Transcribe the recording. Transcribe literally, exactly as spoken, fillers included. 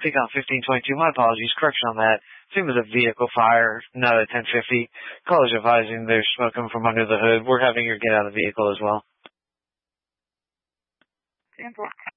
Pecan fifteen twenty-two, my apologies, correction on that. It was a vehicle fire, not a ten fifty. Callers advising there's smoke coming from under the hood. We're having her get out of the vehicle as well. ten four.